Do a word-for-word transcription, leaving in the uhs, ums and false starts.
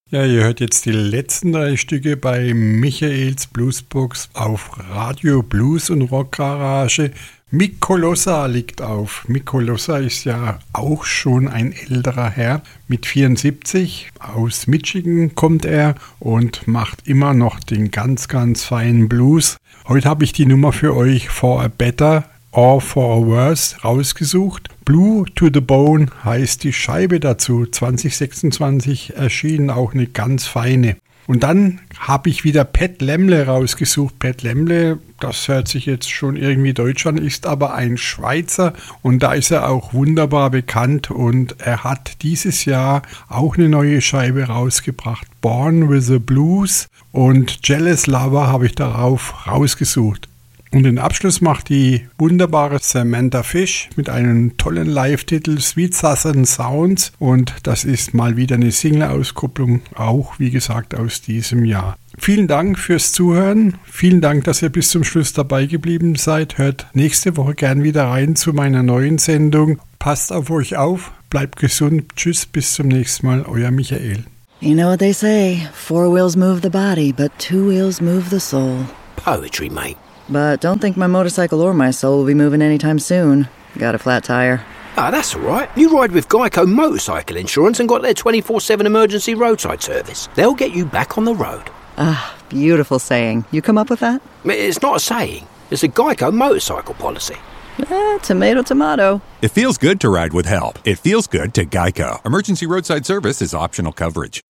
Ja, ihr hört jetzt die letzten drei Stücke bei Michaels Bluesbox auf Radio Blues und Rock Garage. Mick Kolossa liegt auf. Mick Kolossa ist ja auch schon ein älterer Herr. Mit vierundsiebzig, aus Michigan kommt er und macht immer noch den ganz, ganz feinen Blues. Heute habe ich die Nummer für euch, For a Better or For a Worse, rausgesucht. Blue to the Bone heißt die Scheibe dazu. zwanzig sechsundzwanzig erschienen, auch eine ganz feine. Und dann habe ich wieder Pat Lemle rausgesucht. Pat Lemle, das hört sich jetzt schon irgendwie deutsch an, ist aber ein Schweizer und da ist er auch wunderbar bekannt und er hat dieses Jahr auch eine neue Scheibe rausgebracht. Born with the Blues und Jealous Lover habe ich darauf rausgesucht. Und den Abschluss macht die wunderbare Samantha Fish mit einem tollen Live-Titel Sweet Southern Sounds und das ist mal wieder eine Single-Auskopplung, auch wie gesagt aus diesem Jahr. Vielen Dank fürs Zuhören, vielen Dank, dass ihr bis zum Schluss dabei geblieben seid. Hört nächste Woche gern wieder rein zu meiner neuen Sendung. Passt auf euch auf, bleibt gesund, tschüss, bis zum nächsten Mal, euer Michael. You know what they say, four wheels move the body, but two wheels move the soul. Poetry, mate. But don't think my motorcycle or my soul will be moving anytime soon. Got a flat tire. Ah, that's all right. You ride with Geico Motorcycle Insurance and got their twenty-four seven emergency roadside service. They'll get you back on the road. Ah, beautiful saying. You come up with that? It's not a saying. It's a Geico motorcycle policy. Eh, tomato, tomato. It feels good to ride with help. It feels good to Geico. Emergency roadside service is optional coverage.